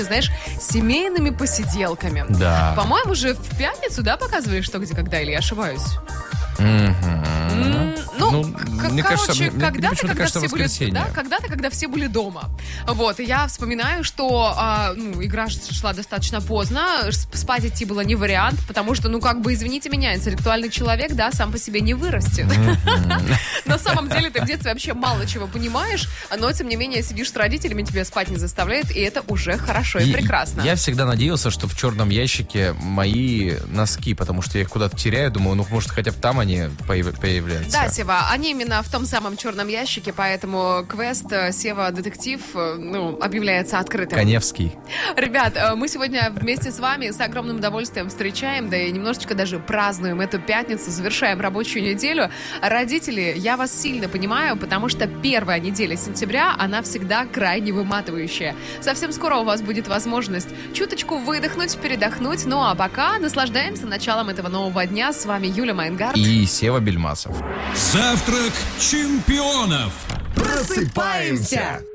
знаешь, семейными посиделками. Да. По-моему, же в пятницу, да, показывали «Что, где, когда», или я ошибаюсь? Мне кажется, мне когда-то, почему-то кажется, все были, воскресенье. да, когда-то, когда все были дома. Вот, и я вспоминаю, что игра шла достаточно поздно, спать идти было не вариант, потому что, извините меня, интеллектуальный человек, да, сам по себе не вырастет. На самом деле ты в детстве вообще мало чего понимаешь, но, тем не менее, сидишь с родителями, тебя спать не заставляют, и это уже хорошо и прекрасно. Я всегда надеялся, что в черном ящике мои носки, потому что я их куда-то теряю, думаю, может, хотя бы там они появляются. Да, Сева, они именно в том самом черном ящике, поэтому квест «Сева Детектив» объявляется открытым. Каневский. Ребят, мы сегодня вместе с вами с огромным удовольствием встречаем, да и немножечко даже празднуем эту пятницу, завершаем рабочую неделю. Родители, я вас сильно понимаю, потому что первая неделя сентября, она всегда крайне выматывающая. Совсем скоро у вас будет возможность чуточку выдохнуть, передохнуть, ну а пока наслаждаемся началом этого нового дня. С вами Юлия Майнгард и Сева Бельмасов. Завтрак чемпионов. Просыпаемся!